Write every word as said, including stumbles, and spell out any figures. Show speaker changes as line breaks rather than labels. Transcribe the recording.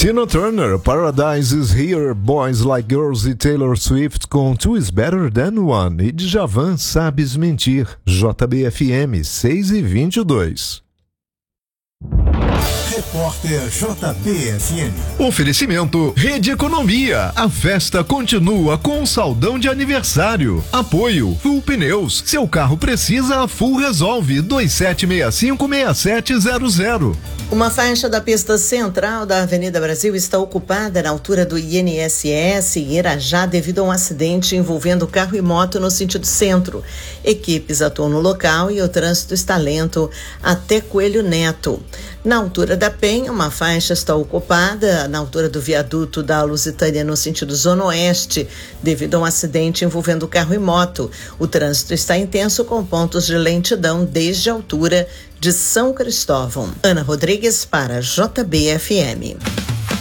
Tina Turner, Paradise is Here, Boys Like Girls e Taylor Swift com Two is Better Than One. E Djavan, Sabes Mentir, J B F M seis e vinte e dois.
Repórter J B F M.
Oferecimento Rede Economia. A festa continua com um saldão de aniversário. Apoio Full Pneus. Seu carro precisa, a Full resolve. dois sete seis cinco seis sete zero zero.
Uma faixa da pista central da Avenida Brasil está ocupada na altura do I N S S em Irajá devido a um acidente envolvendo carro e moto no sentido centro. Equipes atuam no local e o trânsito está lento até Coelho Neto. Na altura da Penha, uma faixa está ocupada na altura do viaduto da Lusitânia no sentido zona oeste, devido a um acidente envolvendo carro e moto. O trânsito está intenso com pontos de lentidão desde a altura de São Cristóvão. Ana Rodrigues para J B F M.